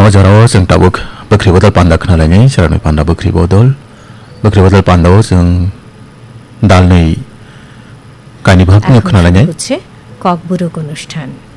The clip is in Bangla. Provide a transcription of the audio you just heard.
जराव जों दाबो बोख्रि बदल पान्दा खोनालायनाय सारानै पान्दा बोख्रि बदल पान्दाव जों दालनै गायनि भागनि खोनालायनाय হচ্ছে ককবুরক অনুষ্ঠান।